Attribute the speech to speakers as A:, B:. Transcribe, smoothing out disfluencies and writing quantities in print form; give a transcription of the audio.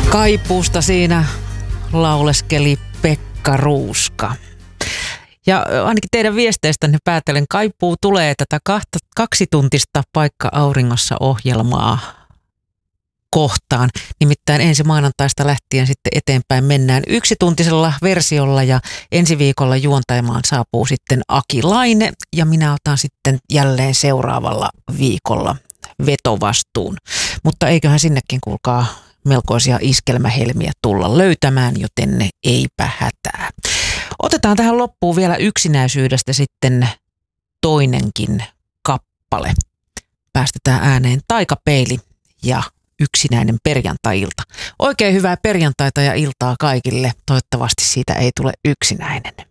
A: Kaipuusta siinä lauleskeli Pekka Ruuska. Ja ainakin teidän viesteistänne päätellen kaipuu tulee tätä kaksituntista Paikka auringossa -ohjelmaa kohtaan. Nimittäin ensi maanantaista lähtien sitten eteenpäin mennään yksituntisella versiolla ja ensi viikolla juontamaan saapuu sitten Aki Laine ja minä otan sitten jälleen seuraavalla viikolla vetovastuun. Mutta eiköhän sinnekin kuulkaa melkoisia iskelmähelmiä tulla löytämään, joten eipä hätää. Otetaan tähän loppuun vielä yksinäisyydestä sitten toinenkin kappale. Päästetään ääneen Taikapeili ja Yksinäinen perjantai-ilta. Oikein hyvää perjantaita ja iltaa kaikille. Toivottavasti siitä ei tule yksinäinen.